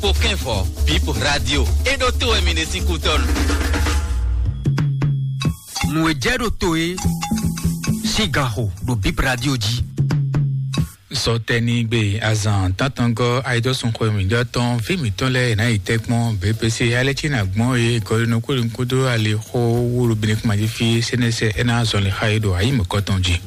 Pouquin fort, bip radio. Et d'autres éminents 5 tonnes. Mouedjero Toe, Sigaho, do bip radio ji. Soteni be azan tatango aido son ko mi doton fi mi ton le na itekmon BPC alechina gbon e ko no ko nkudo ale ho wuru binik ma fi senese ena zon le haido ayi mo kotonji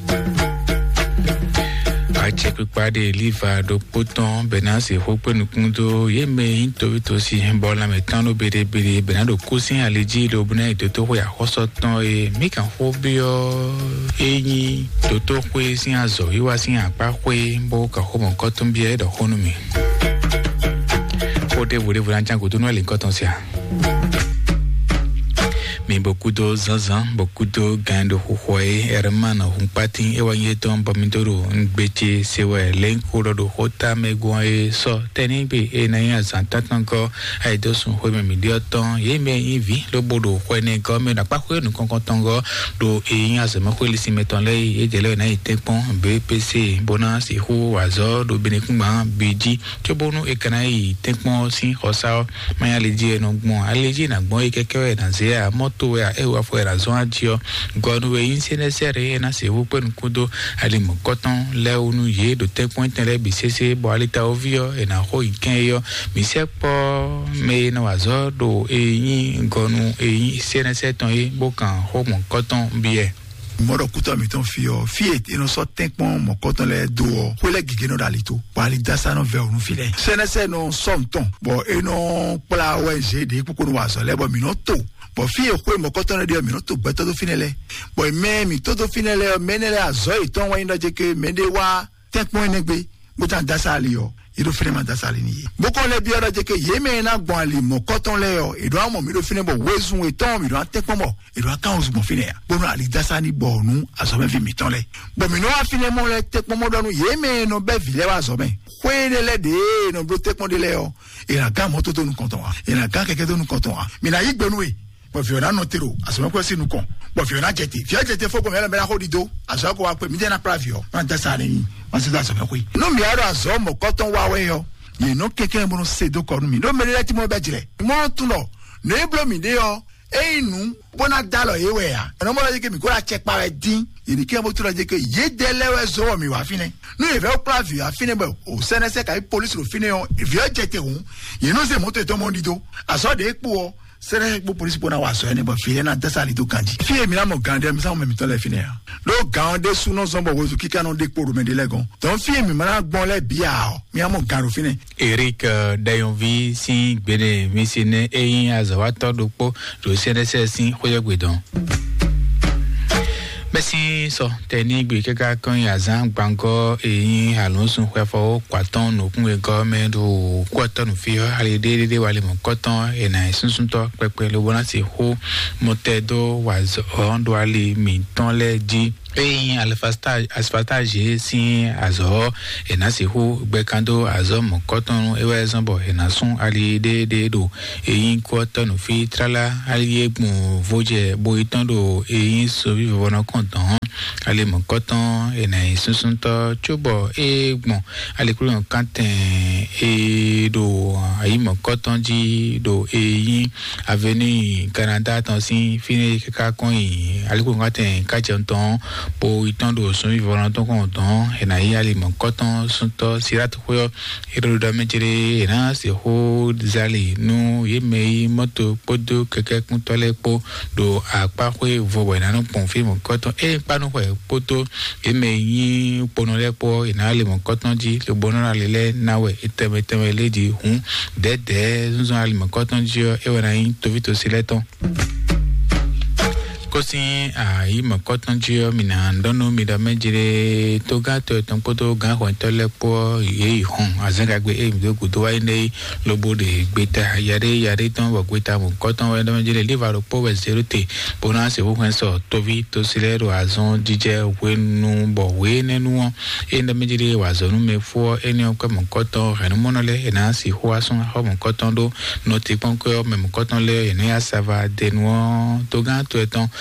a check pade liva do poton benase ho pe nkudo ye me into to si bola metano bere benado kusin aleji do buna ito to ho ya hosoton e mi kan ho bio eyin toto kwe sin azo iwa sin apa kwe bo ka ho mon koton bie do honu mi ko de vure vulan ko to no le koton sia mais beaucoup de zazan beaucoup de gando hoye hermano un patin e wanyeton pamintoro ngbeche sewe lenko do hota megwe so teni be e na ya zantatanko aido sun ho me midioton ye me invi lo bodo ho ne go me na pa ko nu konkontongo do e yan se mo ko lisi meton le e jele na itepon BPC bona si ho wazo do benekunba biji to bonu e kana i tepon sin hosa maya leji no gbon aleji na gbon e keke na ze a to ya ewa fuera zon dio gonu we insene sere na se wo pen kudo ali mo coton le unu ye do te point le bisese bo alita ovio e na ho iken yo mi se po me na wazo do eyin gonu eyin sene seton e bo kan ho mo coton bien moro kuta mi ton fio fiet ino so tenkpon mo koton le do ko le gigeno dalito pali dasa no ve onu file senese no somton bo eno pla wenje de ko no waso le bo mi no to bo fie ko mo koton le mi no to beto do finele bo me mi to do finele menele azo iton wa ndo je ke mende wa tenkpon negbe mo tan dasa ali yo ido finema dasa ali ni boko le bi ora je ke yeme na gbon ali mo koton le yo ido amo mi do finebo wezun eton mi do tenkpon mo ido aka ozu mo finea bono ali dasa ni bonu azo me fi mi ton le bo mi no afinemo le tenkpon mo donu yeme no be vile wa azo me kwene le de no bro tenkpon de le yo ira ga mo to nu konton wa ira ga keke to nu konton wa mi na yigbenu e bo fiona no tero aso me kwesi nu kon bo fiona jete fo ko me la hodido aso ko wa pe mi de na pravio na dasa ni wasi da so me kwi no mi aro azo mo konton wa we yo ye no keke mo no sedo ko nu mi no me le ti mo be jire mo tun no ne blo mi de yo einu bona dalo yewe ya no mo la je ke mi ko la check pa din ini ke mo tu la je ke ye delewe zo mi wa fine no e ve o pravio afine bo o senese ka police ro fine yo e vie jete hun ye no se mo to mo dido aso de epo o sere bo police bona wa so ene bo fie na dasali to kanji fie mi na mo gande mi sa mo mi to le fine ya lo gande su no zombo wo su kika no de po ro me de legon don fie mi ma gbon le bia o mi amo garo fine Eric Dayonvi si gbede mi sine eyin azawato dopo do senese sin hoyegwedon Besi so teni gbe keka kan yazan gbango eyin alonsun kwefo kwaton no kun e government o kwaton fi hali de wale mo kwaton e na sunsun to pepe lo bona ti ho motedo was on do ali mi ton le di eyin asfaltage si azo e na si ho gbekando azo mo kwaton e we zanbo e na sun ali de do eyin kwaton fi trala ali egbun voje bo itan do eyin so bi bona don ale mo koton ena sunsun to chubo egbon ale kuro kanten e do ayi mo koton ji do eyin avenue Canada ton sin fini kaka kon yi ale kuro kanten ka je ton po itan do sun vivant ton kon don ena yi ale mo koton sun to sirat ko ero do mejere ena se ho zali nu yeme moto podo keke kun tole po do apa ko vo na no pon fi mo koton e panu ko poto eme yin pono lepo ina le mo koton ji le bonora lele nawe iteme leji hun dede zunzun ale mo koton ji e wona yin to vito sileton kosi ai mo koton ji o mina ndonu mi da mejire to gato ton poto ga ho to lepo ye hun azenga gbe e mi do gudo wa ni lobo de gbeta yare ton wo gbeta mo koton wa da mejire livaro po we zerute bona se wo kan so to vito silero azon dije wenu bo we nenu e da mejire wa zonu me fo eni o ko mo koton renu monole e na si ho ason ho mo koton do no te pon ko me mo koton le e na sava de no to gato eton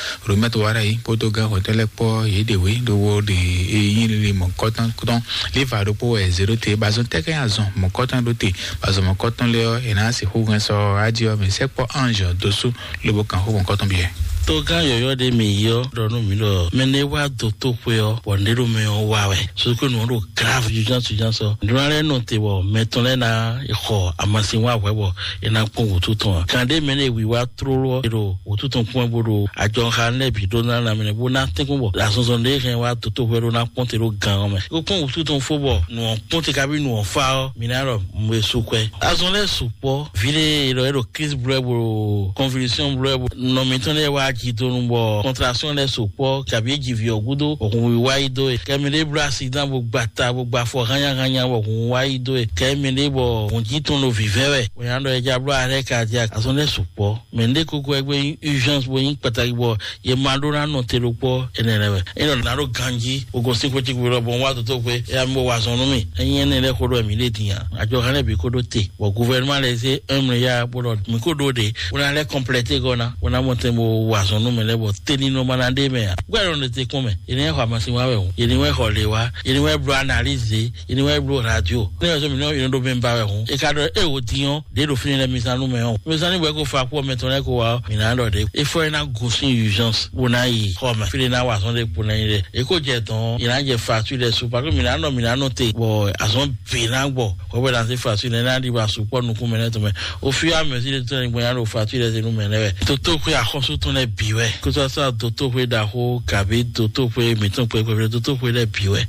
remettre wara yi potoga hotel po yedewe do wo de yin le mon coton les va do po 0 te bazon te kan azon mon coton do te bazon mon coton le e na se ho gan so adio me se po ange dosu le bo kan ho mon coton bien toga yoyo de mi yo donu mi lo mene wa do to pe o wonero me o wa we so ko no ro grave jujan so ndure no te wo meton le na iko amasin wa wewo ina pon otuton kan de mene wi wa troro ro otuton pon boro ajo han le bi do na mene bo na tin ko bo la so de ken wa to to ro na pon te ro gan me ko pon otuton fo bo no pon te ka bi no fa mi na ro mwe sukwe azon le supo vile ro crise brebo convulsion brebo no meton le wa qui tourne contraction les support kabie givi ogudo okun waido kemele bra accident bo gbata bo gba fo ranya okun waido kemele bo onji ton lo vivere o yando e jablo are cardiaque ason les support mende koko egbe urgence bo yin pataki bo ye mandora no telopo enelewe eno naro ganji ogo sin ko ti gbo bo wa to pe e mo wa son mi eyin enele ko do mi le tiyan ajo kan le bi ko do te bo gouvernement les c'est 1 milliard bo mi ko do de on a les compléter gona on a monté mo wa son no lebo teni no manande me gwero ne te kome ene ho amasin wa we ho ene we ho lewa ene we bro analyse ene we bro radio ne so mi no ino do memba we ho e ka do e o dion de do fini le misanu me ho misanu we ko fa ko meton e ko wa mina do de e fo na gosin urgence bona yi ho ma fili na wa son de pona ire e ko je ton ina je facture de sou parce que mina no te bo azon bina gbo ko be dan se facture na di ba sou po nu ku mene to me o fi a me si de ton gbo ya do facture de nu mene we to ko ya khoso ton e biwe que ça soit toto we da ho kabe toto we meton pe toto we le biwe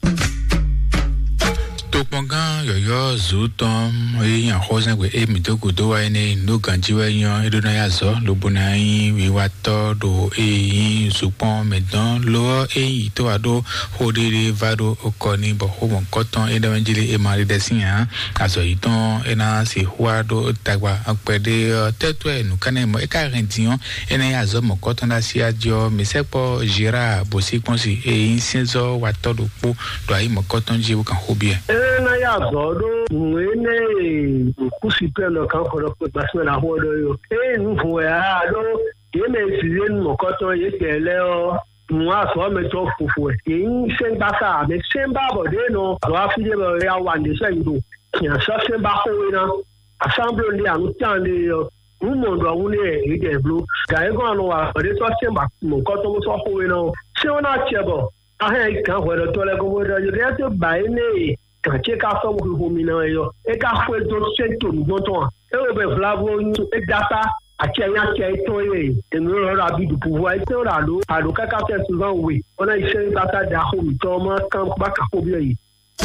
Topongan yoyo zutom yan khosan we e mitoko do wa ne no ganji we yan e do na ya zo lo bonai wi wa to do e supon medan lo e to ado hodiri vado okoni bo ho mon koton e da manjili e mari desin ya aso iton e na se huado tagwa apede tetwe nu kanemo e ka rendion e na ya zo mon koton da si adio me se po jira bo si konsi e insenzo wa to do po do ai mon koton ji wo kan hobie na ya zodo mwene kusipe no kan ko ko basme na hodo yo nfu ya do yeme fiye mo koto ye tele o mwa so me to fufu yin sen basa me sen ba bo de no wa fiye bo ya wande se ndo ya so sen ba ho na assemble ndi anu tande yo umondo awune e de blu ga e go anu wa de so sen ba mo koto mo so ho na se ona chebo ahe kan ho do tole go bo de yo de ba ine quand tu as fait au mineur et qu'a fait d'autres secteurs nous ton et on veut flavo et data à qui est toyé et nous on a du pouvoir et on a l'eau à l'aucun cas souvent oui on a essayé data d'ahom Thomas quand ba ka kobi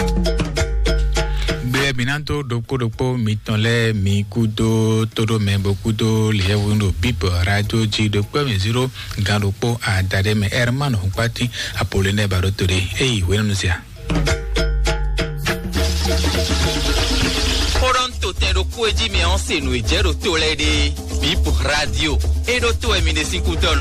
be binanto dopo mitonle mi kudo todo membo kudo le wundo bip radio ji dopo me 0 gandopo a dade me hermano pati apolene barotore ei wenusia Toronto tendo kueji me onse no ejero to lede bip radio edo to emine 5 ton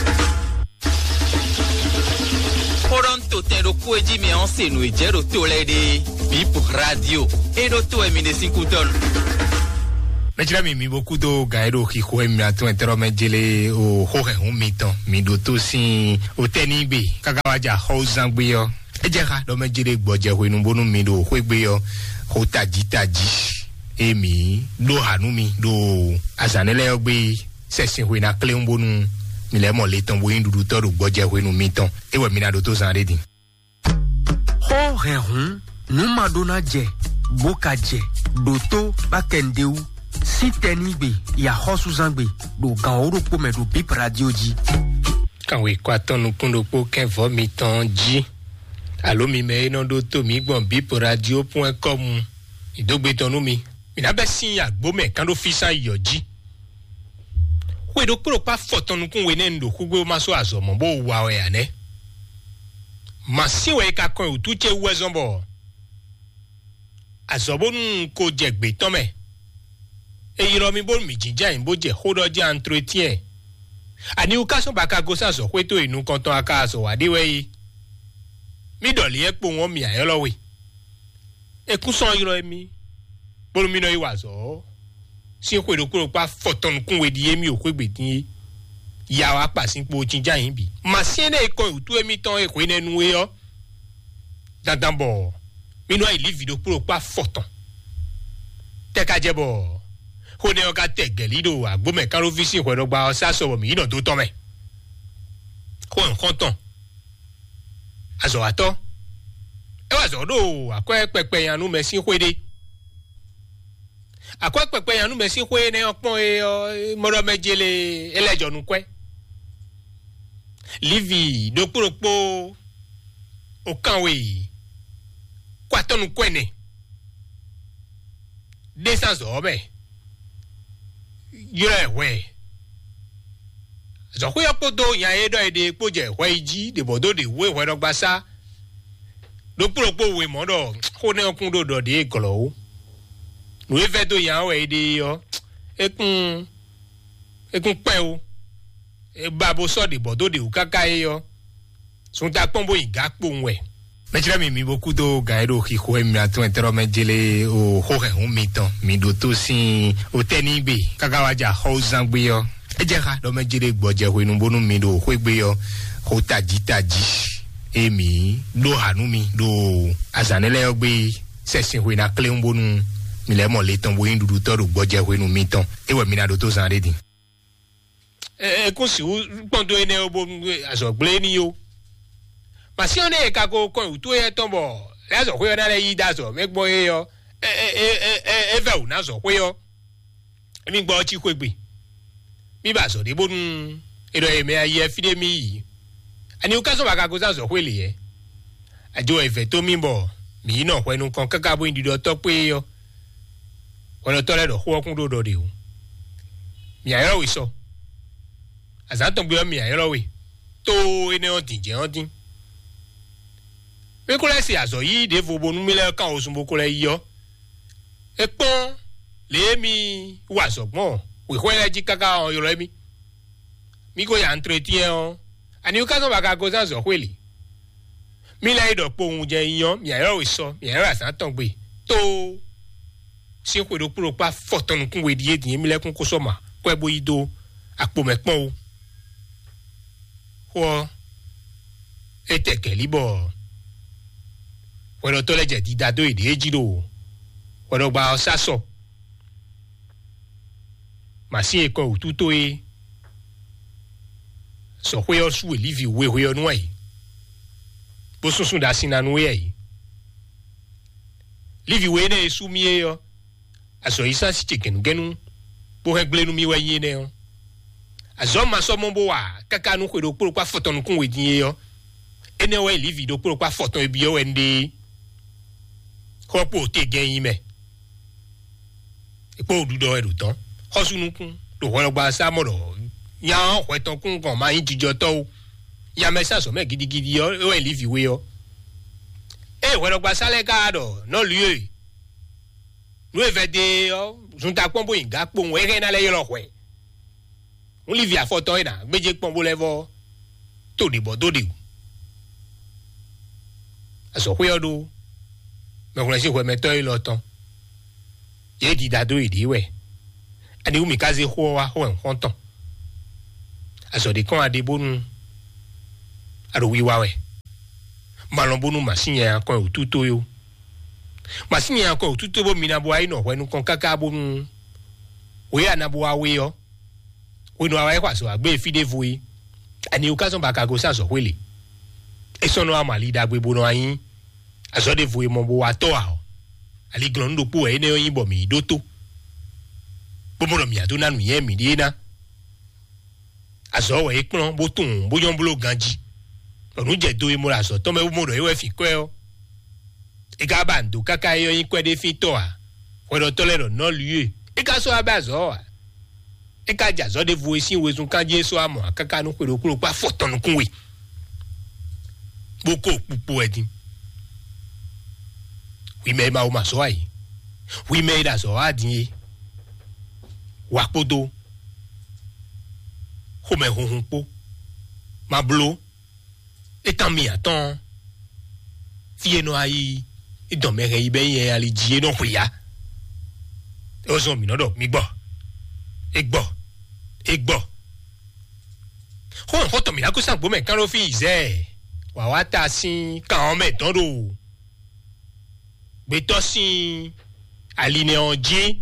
Toronto tendo kueji me onse no ejero to lede bip radio edo to emine 5 ton Mejira mi beaucoup do gairo ki ko mi ato entero mejele o hohe un miton mi do to sin o tenibe kagawaja hozangbe yo ejeka do mejele gboje ho inu bonu mi do hwegbe yo ho taji emi do hanu mi do azanele ogbe sesin ho na kle bonu mi le mo le ton bo indudu to do gboje ho inu miton e we mi na do to san redi ho rehun nu madona je boka je doto bakendeu si tenigbe ya hosuzangbe do gan oropo me do bip radio ji kan we kwa tonu kundo po ken vo mi ton ji alo mi me no do to mi gbon bipradio.com idogbe tonu mi na be sin agbo me kan do fisa yoji we do pro pa fotonu kun we ne ndo kugbe ma so azomo bo wa we ane ma si we ka kon utuche wezombo azobonu ko jegbe ton me eyiro mi bo mi jinja in bo je hodo je entretien ani ukaso baka go sa so kweto inu kan ton aka so wadewe yi mi doli epo won mi ayolowe ekun son yiro mi bolu mi no iwazo si kwedo kuro pa foton kun we di emi okwegbe tin ya wa pasi po chinja yin bi masiene e ko utu emi ton e ko nenu e yo dandan bo mi no ai live do pro pa foton te ka je bo ho ne o ka te gelido agbo me kan ofisi ko do gba o sa so mi no to to me ko nkan ton azo ato e wa zo do akwa pepe yan nu mesin kwede akwa pepe yan nu mesin kwe ne opon e moro mejele elejo nu kwe livi do poropo o kanwe kwatonu kwene desans obe yure we zo kwe podo yan edo ede poje we ji de bodo de we we do gbasa do poropo we modo ko ne okun do de golo no e vedo yan we ede yo ekun pe o e babo so de bodo de ukaka e yo sun ta pombo igapo nwe mejira mi boku do gairo ki ko mi atun entero mejele o ho he hun mi tan mi do to sin o teni gbe kakawaja ho zangbe yo e je ka do mejele gboje ho inu bonu mi do ho gbe yo ho taji emi do hanu mi do azanele yo gbe sesin ho na kle bonu mi le mo le tan bo yin dudu to do gboje ho inu mi tan e we mi na do to san redi ko si pondo ene obo azogble ni yo masione ka ko utu e tombo lazo ko na le yidazo megbo e yo ve una zo ko yo mi gbo chi ko gbe mi ba so de bonu edo e me aye fide mi ani o ka so ba ka ko zo ko le ye ajo e ve to mi bo mi no ko enu kan kaka bo indido to pe yo ko to le do ko kun do de o mi ayo wi so azato gbe mi ayo wi to ene o tin je o tin pe ko le si azo yi de vo bonu mi le kan osun bo ko le yo e pon le mi wa sogbon we ko le ji kaka o yo le mi ko ya entretien o ani o ka so ba ka go zo kweli mi le do po un je yan mi ayo wi so mi ayo azato gbe to si ko do pro pa foton kun we die din mi le kun ko so ma ko e bo ido apo me pon o eteke libo wọ́n tó lẹ́jẹ̀ dídá tó èdè èjìlò wọ́n gba ọ̀sásọ̀ màsí ẹ̀kọ́ òtútó e sọ pé ọ̀sùn èlìfì wéwé ọ̀nù ẹ̀ bó sunsun dá sí nanú ẹ̀ yìí lífì wé náà èsú mi ẹ̀ yọ àṣọ yìí sá sí tìkẹ̀nùgẹ́nu bó hẹ́ gbénu mi wẹ́ yé náà yọ àṣọ máa sọ mọ́ bó wà kákánú pèrò pòròpá fọ̀tọ̀nù kún wèdí yẹ yọ ẹ̀ náà wẹ́ lífì dó pòròpá fọ̀tọ̀ ibi yọ ẹ̀ ń dé kọ́pọ̀ tẹ̀ gẹ́yìn mẹ́ ipò òdùdọ̀ ẹ̀rù tán ọ̀sùnùkún lòwọ́lọ́gba sámọ̀rọ̀ yà án ọ̀pẹ̀tàn kún kàn máa ń jíjọ tọ́ o yà mẹ́sà sọ̀mẹ́ gidigidi ọ̀ ẹ̀ lífi wé ọ. ẹ̀ ìwọ́lọ́gba sálẹ̀ káàdọ̀ náà lùyè nù ẹ̀fẹ̀ dé ọ sunta pọ́nbó ìgá pòun ẹ̀rẹ́ náà lẹ́yìn lọ́wọ́ ẹ̀ ń lífi àfọ̀tọ́ ẹ̀ náà gbéjé pọ́nbó lẹ́fọ́ tòdìbọ̀ tòdìbò àsọ̀pẹ́ ọdún mẹkùnrin sí ìwé mẹtọ yìí lọ tán yéé di dàdó ìdí wẹ ẹni wúmi ká sí hó wa hó ẹ̀ ń kọ́ tán àsọ̀dẹ̀ kan adébónú àròwíwá wẹ̀ malọ̀bónú màsínyẹ̀ akọ òtútó yó màsínyẹ̀ akọ òtútó bómi nàbọ̀ ayé nà wẹ́nu kan káká bónú òye ànàbọ̀ awé yọ wẹ́nu awáyé pàṣẹ àgbẹ̀ ìfídé foyé ẹni wúká sọ̀nba kago sàṣọ̀ wẹ́lẹ̀ ẹ̀sọ́nù àmàlí dàgbé bónú ayín azode voye mo wa to a ali glondo po e ne yin bo mi doto bomo mi adona nu yen mi de na azo we pon bo tun bo yon blo ganji onu je do e mo la so to me mo do e we fi ko e o e ga bando kaka e yin kwede fi to a we do to le do no lieu e ka so abazo a e ka ja zo de voye sin we sun kan je so amo kaka nu kwede okuro pa fotonu kun we boko pupo edin we made ma o ma so ayi we made as o adin wa podo ho me hun po ma blo etan mi atan fi eno ayi idon mere ibe yen ali ji eno ya o so mi no do mi gbo e gbo ho to mi la ko san bo me kan ro fi ize wa ta sin kan o me ton ro gbe to sin aline onje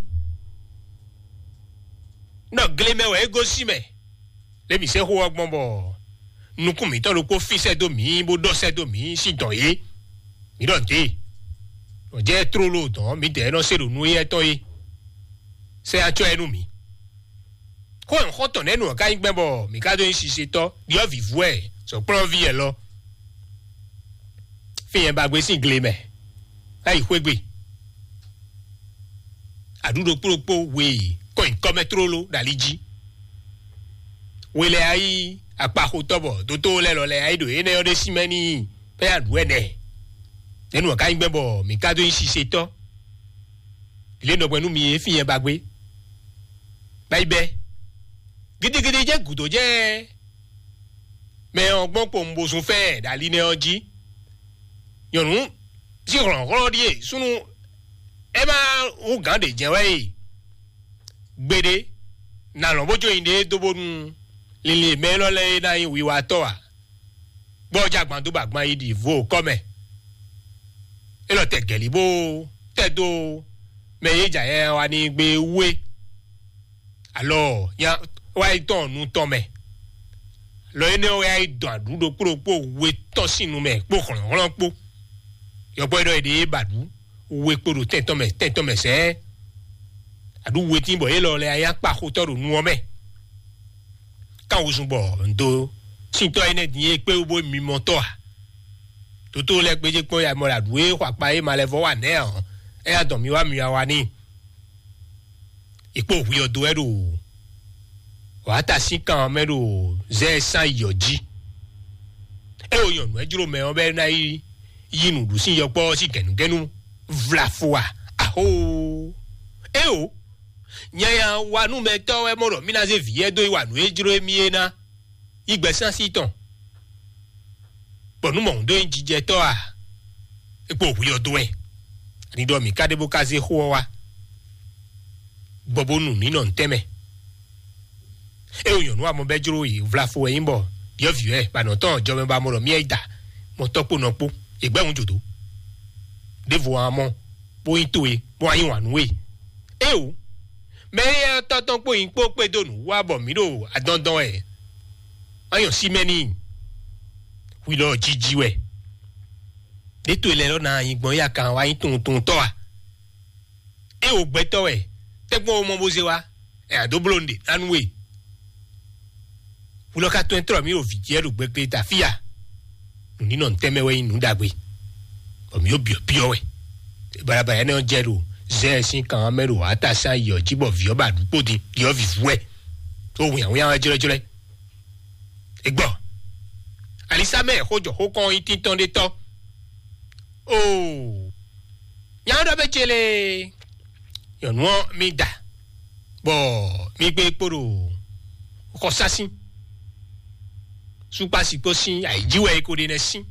no gle me we go si me le mi se ho ogbon bo nukun mi to ro ko fi se do mi bo do se do mi si ton ye mi don te o je tro lo ton mi de no se ro nu ye to ye se a cho enu mi ko en ho to nenu ka igbe bo mi ka do yin sise to di o vivu e so pro vi e lo fi yen ba gbe sin gle me ai kwegbe adudo puropo we ko nkan metrolo daliji wele ai apa ho tobo to le lo le ai do ene ode simeni pe adu ene nenu ka ngbe bo mi ka do yin sise to ile no gbenu mi e fi yen bagbe baibe gidigidi je gudo je me ogbon po mbo sun fe dali ne oji yorun si ron die sunu e ma o gan de je we gbede na lo bojo inde to bonu lile me lo le na yin wiwa to wa gbo jagban to bagban yi di vo come e lo te geli bo te do me ye ja ye wa ni gbe we alo ya wa iton nu to me lo ene o ya idon adudo puropo we to sinu me po kan po yo po do ede badu we poro tento me se adu we tin bo ye lo le aya pa ko to ru nu o me kan wo sun bo ndo sin to ene din pe o bo mi mo to a to le pe je po ya mo la duwe kwa pa e ma le vo wa ne o e a don mi wa ni ipo wi odo ero wa ta si kan mero ze san yoji e o yonu e juro me o be na yinu du sin yo po si genu vlafua aho e o nyaya wa nu me to e moro mi na ze vie do wa nu e juro emi ena igbesan si ton bonu mo ndo njije to a epo wi odo e ni do mi kadebo kaze ho wa gbobonu ni no nteme e o yonu amo be juro yi vlafo e yimbo yo vie e ba no ton jo me ba mo ro mi e da mo topo no po igbe un jodo devo amo bo into e bo ayin wa nu e o me toton po yin po pe donu wa bo mi ro adondan e ayon si meni wi lo jiji we deto ile lo na yin gbon ya kan wa yin tun to a e o gbe to e tegbon mo bo se wa e adoblonde anu e ulo ka 23 mi o vigiero gbe pe ta fia ni no ntemewe inu dagbe o mi obi we baraba ene o jero ze sin kan mero ata san yo jibo vio ba dupo di yo vivu e to wi àwọn ya jere egbo alisa me hojo ho kon yin ton de to o ya do be chele yo no mi da bo mi gbe poro ko sasin supa si posin aijiwe ko de nesin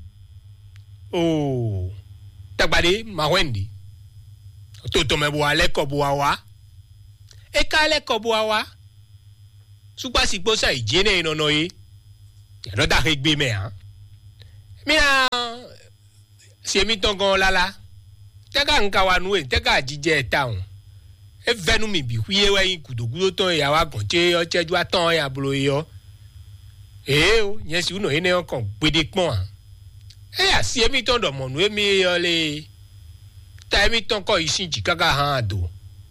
o tagbade ma wendi to me bo ale ko bo wa e ka le ko bo wa supa si posa ijene no ye ya do da gbe me han mi na se mi ton gon lala te ka nka wa nu e te ka jije taun e venu mi bi huye we yin kudogudo ton ya wa gon che o cheju aton ya blo yo o yes you know ene kon gbede pon asi emi ton do monu emi yo le ta emi ton ko isin ji kaka han do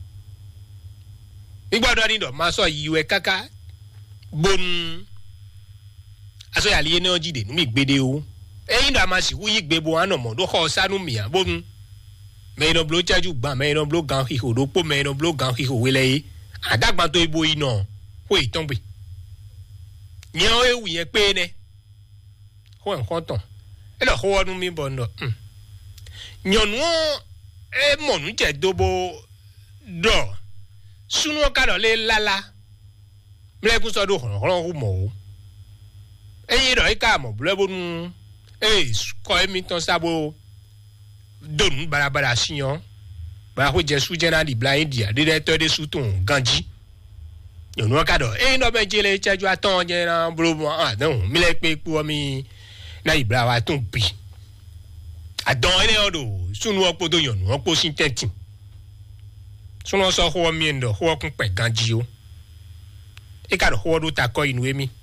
igbodo ni do ma so yiwe kaka bon aso ya li ene ojide nu mi gbede o eyin do ma si wu yi gbebo an mo do ho sanu mi an bon me no blo chaju gba me no blo gan hiho do po me no blo gan hiho wele adagban to ibo ina ho iton gbe ni o ewu yen pe ne ho nkan ton e lo ho nu mi bo ndo nyonu e monu je dobo do sunu ka do le lala mlegun so do horon hu mo eyin ro ika mo blebo nu ko emi ton sabo donu barabara siyan ba ho je su jena di blind dia directeur de sutun ganji yonu ka do no be jele cheju aton je na bro don mi le pe ku mi na ibra wa tun bi adon ene odo sunu opo do yonu opo sin tentin sunu so ho mi ndo ho kun pe ganji o e ka do ho do ta ko inu emi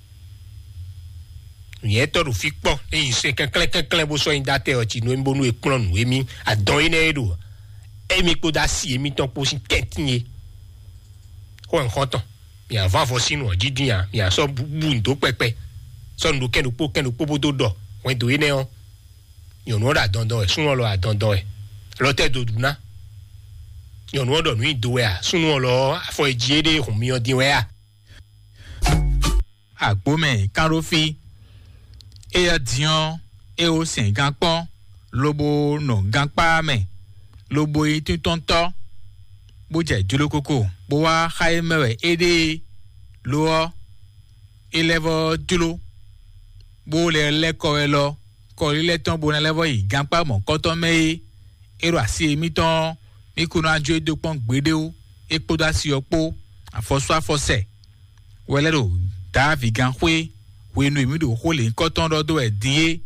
yẹn tọrọ fi pọ ẹyin ṣe kankan bó sọ yín dátẹ ọtí nu ẹnbó nu ekun nu èmi àdán yín náà èrò ẹmi kó dá sí èmi tán kó sí tẹ́tí yẹn kó nǹkan tán mi à fáfọ sínú ọ̀jídìí yàn mi à sọ bùn tó pẹpẹ sọnù ló kẹnu bó tó dọ wọn ètò yín náà yọ̀nù ọ̀dà dandan ẹ̀ súnmọ́ lọ àdandan ẹ̀ lọ́tẹ̀ dòdò ná yọ̀nù ọ̀dọ̀ nu ìdó ẹ̀ à súnmọ́ lọ àfọ ìjì èdè ìhùnmíyàn dín ẹ̀ à. àgbómẹ̀ kárọ́fì eya dion eo sen ganpon lobo no ganpa me lobo itu tonto bo je julo koko bo wa khai mewe ede lo elevo julo bo le ko elo ko ile ton bo na levo yi ganpa mo koto me ero asi mi ton mi kuno aju edo pon gbede o epo da si opo afoso afose welero da vigan hwe wenu emi do hole koton do e die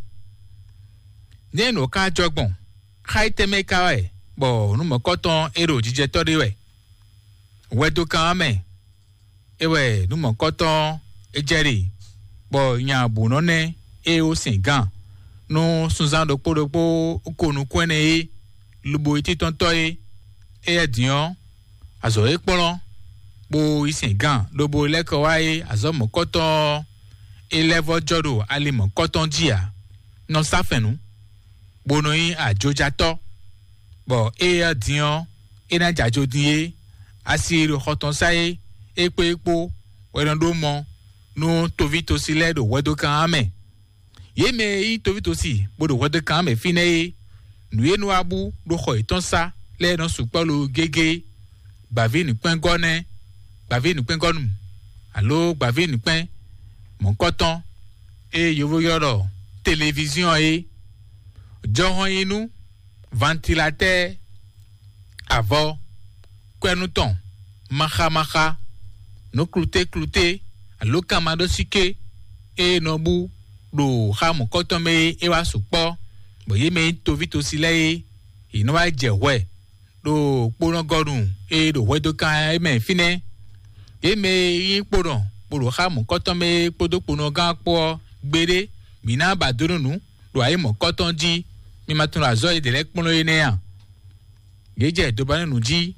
nenu ka jogbon khai teme ka e bo nu mo koton ero jije to de we wedo kan me ewe nu mo koton ejeri bo yan bu no ne e o sin gan no sunzan do podopo konu kwene e lubo iti tonto e dion azo e polon bo isin gan lobo leko wa e azo mo koton elevo jodo alimo koton dia no safenu bonoyin ajojato bo dion ina jajo die asiri hoton saye epo wedondo mo no tovito sile do wedo kan ame yeme yi tovito si bodo wedo kan ame fine nuye no abu do ho itonsa le no supolo gege bavini pengone bavini pengonu allo bavini pen mon coton et yovo yoro télévision et johan inu ventilateur avant kwenuton maha no clouté allo kamado sike e no bu do ha mon coton me e wa supo boye me to vito sile e no wa jewe do pono godun e do wedo kan e me fine e me yin podon poro ha mo koton me podopono gan po gbere mina badurunu do ayi mo koton ji mi matun azo ide le pono ene ya geje do ba nu ji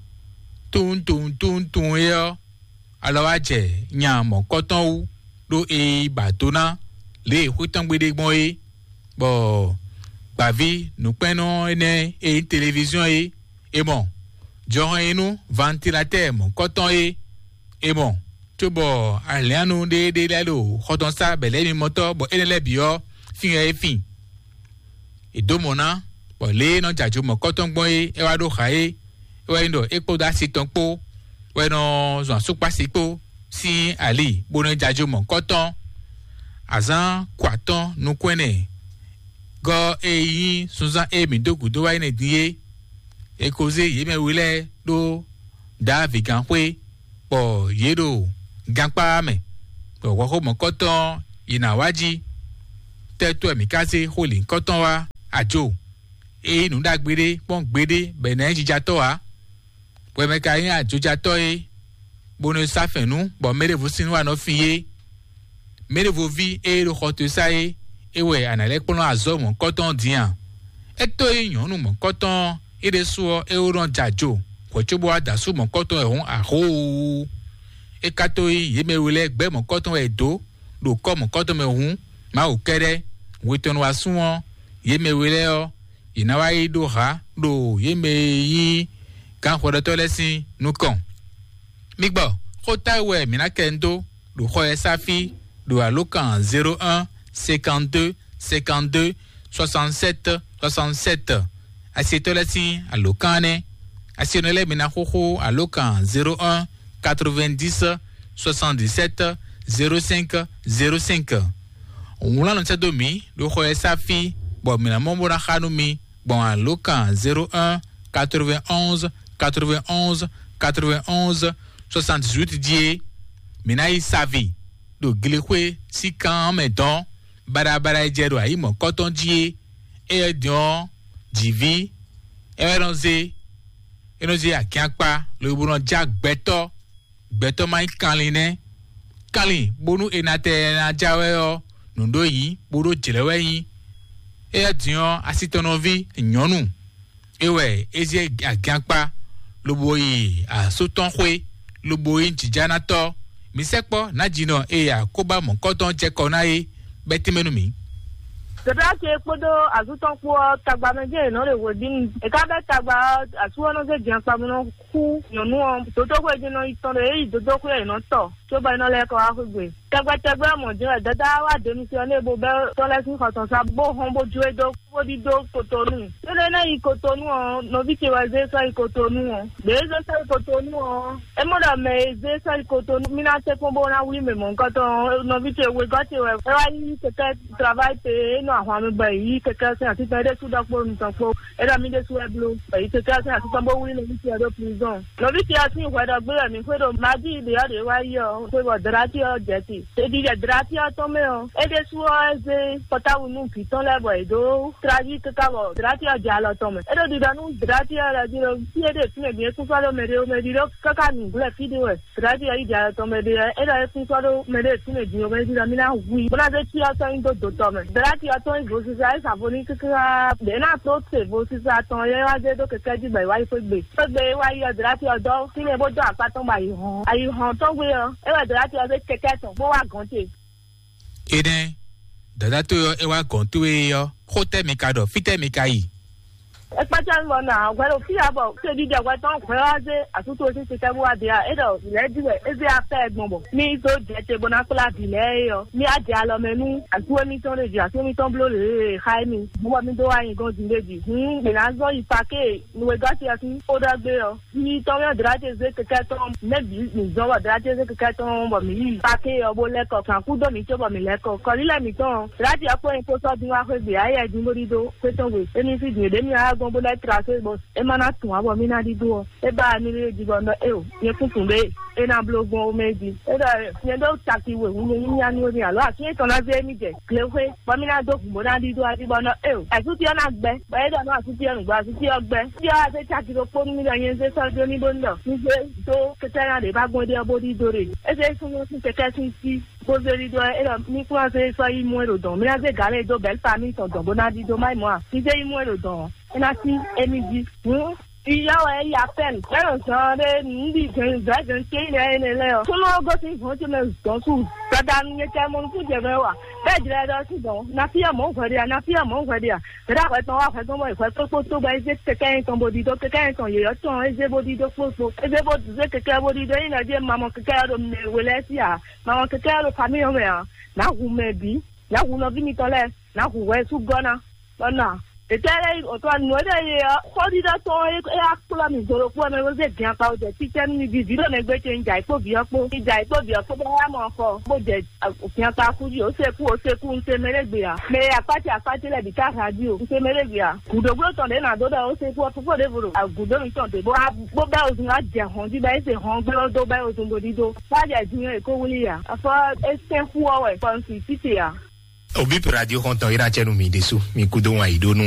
tun yo alawa je nya mo koton u do e badona le hutan gbede gbon e bo bavi nu peno ene e television e bon johan inu ventilateur mo koton e bon tubo alianu de lelo hoton sa bele ni moto bo enele bio fin idomona bo le no jaju mo koton gbon e wa do khae e wa ndo epo da si tonpo we no zo supa sipo si ali bo no jaju mo koton azan kwaton nu kwene go eyin sunza mi dogu do wa ine die e koze yeme wile do da vegan hwe bo yedo ganpa me bo wo mo koton ina waji teto emi kaze holi koton wa ajo e nu dagbere pon gbede be na jija to wa we me ka yin ajo ja to bono safenu bo mere vo sinu wa no fiye mere vo vi e ro hoto sai e we anale pon azo mo koton dian eto eyan nu mo koton ire suo e o ron jajo ko chobo adasu mo koton ehun aho e kato yeme wele gbe mo koton edo do ko mo koton me hun ma o kere weton wa suwon yeme wele o inawa ido ha do yeme yi kan hodo to lesin nu kan migbo ko tawe mina kendo do ho esafi do alokan 01 52 52 67 67 asito lesin alokane asionele mina hoho alokan 01 90 77 05 05 on l'a lancé domi do ho esafi bo mina momora khanumi bon alokan 01 91 91 91 78 die Mina savi do gilekwe si kan meton bara ejero ayi mo koton die e dion divi eronze akianpa lo buron jak beto mai kanline kalin bonu enate na jawe o nundo yi boro jelewe yi e dion asitonovi nyonu ewe eze akianpa lo boyi asoton kwe lo boyi tijana to misekpo na jino e ya koba mo koton je konaye betimenumi Tẹ̀bí àti ekpodo àtúntọ́pọ̀ tagbamẹ́jẹ́ ìnáwó ìwòdì ẹ̀ka bẹ́ẹ̀ tagba àtúwọ́nọ́sẹ̀ jẹun pamọ́ kú yànnú wọn tòótókò ìdíná ìtọ́nà èyí tòótókò ìná tọ̀ tó bá iná lẹ́kọ̀ọ́ àkùgbè. Tẹgbẹ́tẹgbẹ́ ọmọdé ẹ̀dẹ́dá wà dénú sí ọ́nà èbó bẹ́ẹ̀ tọ́lẹ́sí kọ̀tàn sá bó hàn bójú ẹ̀dọ́ bódìdó kòtónù. Lóde náà ìkòtónù ọ̀ nọ́bí ti wà ẹ̀zẹ́ sọ ìkòtónù ọ̀. Gbèézé sọ ìkòtónù ọ̀. Ẹ mọ̀dọ̀ mẹ́ ẹ̀zẹ́ sọ ìkòtónù. Mínà tẹ́kùn bó náà wí mẹ́mọ̀ nǹkan tán nọ́bí ti wẹ̀ gọ́tì wẹ̀. Ẹ wá yí kẹ̀kẹ́ travail pé inú àwọn àmì gbà yìí kẹ̀kẹ́ sẹ́yìn àti tẹ́lẹ̀ sùdọ́pọ̀ nìtànpọ̀ ẹ̀rọ mi dé sùn ẹ̀bùrọ̀ èyí kẹ̀kẹ́ sẹ́yìn àti tọ́gbọ̀ wúlò ní ti ẹ̀rọ prison. Nọ́bí ti àti ìwẹ̀dọ̀ gbé ẹ̀mí pé do máa dí ìdè ọ̀dẹ̀ wáyé ọ̀ pé wọ̀ dàrátì ọ̀ jẹ̀tì. Èdè jẹ̀ dàrátì ọ̀ tọ́ mẹ́ ọ̀ ẹ̀dẹ̀ sùn ọ̀ ẹ̀zẹ̀ pọ̀táwùnú kìtàn lẹ́bọ̀ èdò tírájì kẹ́kẹ́ bọ̀ dàrátì ọ̀ jẹ́ àlọ́ tọ́ mẹ́. ẹ̀dẹ̀ dídánú dàrátì ọ̀ rẹ̀ dìrò tí èdè fún ẹ̀mí ẹ̀kún sọ́dọ̀ mẹ́rẹ̀ omẹ́dìrò kẹ́kẹ́ nìgbẹ́ fídíò ẹ̀ dàrátì ọ̀ ìjà àlọ́ tọ́ mẹ́rẹ̀ ẹ̀dẹ̀ ẹ̀kún sọ́dọ̀ mẹ́rẹ̀ fún ẹ̀jì omẹ́dìrò mí náà wí. bọ́lá ṣe tí ọ̀tọ́ ń dòdò tọ́ mẹ́. dàrátì ọ̀tọ́ ìbò sísá ìṣàfoni kíkà bẹ́ẹ̀nà tó tèbó sísá tán yẹn wá dé tó kẹ̀kẹ́ jìgbà ìwáyé fẹ́ gbé. fẹ́ gbé wáyé ọ̀ dàrátì ọ̀dọ́ kí ni ebójọ́ àpátọ́ mà àyìhàn tó gbé ọ ẹwà dàrátì ọ̀dọ́ kẹ̀kẹ́ tán bó wà gàn tè. eden dada tó yọ ẹwà gàn tó yẹ yọ kó tẹ̀mí ka dọ̀ fi tẹ̀mí ka yìí. ẹ pàṣẹ ń lọ náà ọ̀gbẹ́rẹ́ òfin àbọ̀ ṣé dídí ọ̀gbẹ́ tán pẹ́ wá dé àtúntò oṣù ti tẹ́ wá dé ẹ̀dọ̀ ilẹ̀ dìbẹ̀ ẹ̀dẹ̀ afẹ́ ẹ̀gbọ̀n bọ̀ ní tó jẹ́ ṣe bọ́nà kọ́lá dìlẹ̀ ẹ̀yọ ní àjẹ́ alọ́mẹ́nu àti omi tán lè jì àti omi tán búlò lè rè ká ẹ̀mí mọ́mọ́ mi tó wá yín gan jìn léjì gbìyànjú ìpàkè ìwé gàtì àti ó dàgbé ọ ní tọ́wọ́ dìrátì ṣe kẹ̀kẹ́ tán mẹ́bí nìjọba dìrátì ṣe kẹ̀kẹ́ tán bọ̀ mí yìí pàkè ọ̀bọ lẹ́kọ̀ọ́ kàn kú dọ̀ mí tó bọ̀ mí lẹ́kọ̀ọ́ kọ́lílẹ̀ mi tán dìrátì ọ̀pọ̀ yín tó sọ́dún wá pé gbé ayé ẹ̀dín lórídó pé tán wè é ní fìdí èdè mi àgbọn bó lẹ́tìrà ṣe bọ̀ ẹ má ná tún àbọ̀ mí ná dídú ọ ẹ bá a nílé ìdìbò ọ̀nà ẹ ò yẹ kúkú lé ẹ náà bulógun ọmọ méjì ẹ dọ̀ yẹn tó takì ìwé wúlò yín yá ní orí àlọ́ àti ìtàn náà ṣe é níjẹ̀ kílẹ̀wé pọ̀mí náà dókun bó ná dídú àdìbò ọ̀nà ẹ ò àtúntì ọ̀nà gbẹ bẹ́ẹ̀ dọ̀ náà àtúntì ọ̀nà gbẹ àtúntì ọgbẹ tí ọ àti takì tó pọ́n mílíọ̀ yẹn ṣe sọ́jọ́ níbo ńlọ níṣe tó kẹkẹ́ náà lè bá gbọ́n dé ọbọ̀ dídó rè ẹ ṣe fún wọn sí kẹkẹ́ sí sí bóse dídó ẹ lọ ní kí wọ́n ṣe sọ imú èrò dàn mí náà ṣe gàlẹ́ ìdó bẹ́ẹ̀ fà mí ìtàn dàn bó ná dídó máì mọ́ à ní ṣe imú èrò dàn ẹ náà sí ẹni jí ìyàwó ẹ yà pẹ́ẹ́n lẹ́yìn sàn dé níbi ìgbẹ́jọ́ ṣé ilẹ̀ ẹ̀ ní lẹ́yọ̀ tó lọ́wọ́ gòsì fún tí mo sàn sùn dada ní kẹ́ mo kú jẹ̀ mẹ́wàá bẹ́ẹ̀ jìlẹ̀ ẹ̀dọ́ sí gan nàfíà mọ̀ ń fẹ́ díà nàfíà mọ̀ ń fẹ́ díà tẹ̀dá àpẹ tán wà fẹ́ tán bọ̀ ìfẹ́ tó tó gba ẹsẹ̀ kẹ̀kẹ́ yẹn tán bòdìdó kẹ̀kẹ́ yẹn tán yẹ̀yọ́ tán ẹsẹ̀ bòdìdó pópó ẹsẹ̀ bòdìdó kẹ̀kẹ́ bòdìdó yìí nà jẹ́ mamọ kẹ̀kẹ́ yẹn ló wẹlẹ́ sí à mamọ kẹ̀kẹ́ yẹn ló kàmíyàn mẹ́ à nàhù mẹ́bí nàhù nọ bí nìtọ́lẹ̀ nàhù wẹ́ sùn gọ́nà lọ́nà ìtẹ́lẹ̀ ọ̀tọ̀ ànúwẹ́dẹ́ yẹ kọ́dídá tó ẹ akpọ́lá mi zoro kú ọmọ ẹgbẹ́ dín apá ọjà títẹ́ ní ibi ìdílé ọ̀nà ẹgbẹ́ tẹ ń jà ìkpóbi ọ̀pọ̀ ìjà ìkpóbi ọ̀pọ̀ bá wà mọ̀ ọkọ̀ bó jẹ òfin apá kúrì ó ṣekú ń ṣe mẹ́lẹ́gbẹ̀yà mẹ́rẹ́ apáti lẹ́bi ká rádìó ń ṣe mẹ́lẹ́gbẹ̀yà gùdògbò tàn dé nàdọ́dọ̀ ó ṣekú ọ̀pọ̀ fòdè fòdò àgùdòmí tàn dé bó bá òsùn á jẹ hàn bí báyìí ṣe hàn gbẹ́rọ́dọ́ báyìí òsùn gbòdìdó bájà ìdíyàn èkó wúlì yà afọ ẹsẹ̀ kú ọ̀wẹ̀ fọ́nsì títì yà. Obi radio kontan ira chenu mi desu mi kudo wa idonu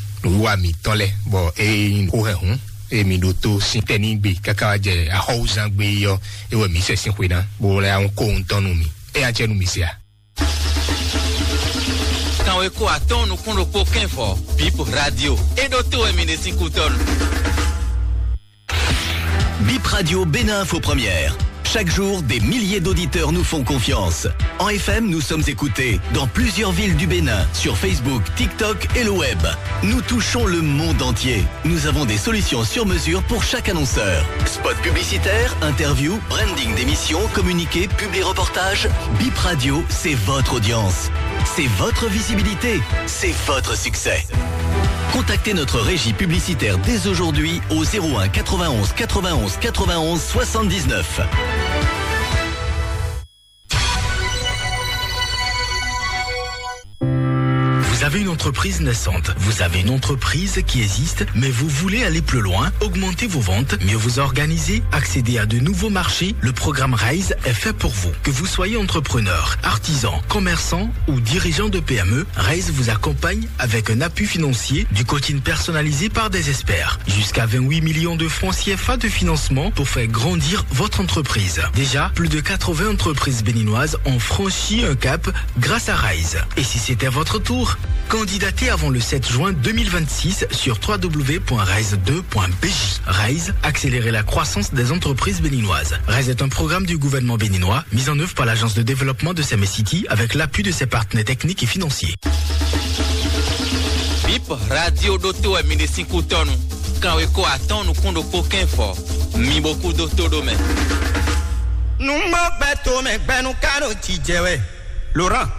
wa mi tonle bo o hehun mi do to sin teni gbe kaka je a houzan gbe yo e we mi sesin kwe na bo le an ko ntonu mi a chenu mi sia kan we ko atonu kunro po kenfo Bip Radio e do to e mi nesin kuton Bip Radio Bénin Info Première. Chaque jour, des milliers d'auditeurs nous font confiance. En FM, nous sommes écoutés dans plusieurs villes du Bénin, sur Facebook, TikTok et le web. Nous touchons le monde entier. Nous avons des solutions sur mesure pour chaque annonceur. Spot publicitaire, interview, branding d'émissions, communiqué, publi-reportage. Bip Radio, c'est votre audience. C'est votre visibilité. C'est votre succès. Contactez notre régie publicitaire dès aujourd'hui au 01 91 91 91 79. Vous avez une entreprise naissante. Vous avez une entreprise qui existe, mais vous voulez aller plus loin, augmenter vos ventes, mieux vous organiser, accéder à de nouveaux marchés. Le programme RAISE est fait pour vous. Que vous soyez entrepreneur, artisan, commerçant ou dirigeant de PME, RAISE vous accompagne avec un appui financier, du coaching personnalisé par des experts. Jusqu'à 28 millions de francs CFA de financement pour faire grandir votre entreprise. Déjà, plus de 80 entreprises béninoises ont franchi un cap grâce à RAISE. Et si c'était votre tour, candidatez avant le 7 juin 2026 sur www.raise2.bj. RAISE, accélérer la croissance des entreprises béninoises. RAISE est un programme du gouvernement béninois mis en œuvre par l'agence de développement de Semé-City avec l'appui de ses partenaires techniques et financiers. Bip Radio Doto e mine 5 tonu. Quand we ko attend nous kondo kokin fort. Mi beaucoup Doto dome. Nous m'appelons mais ben nous cano tijewe. Laurent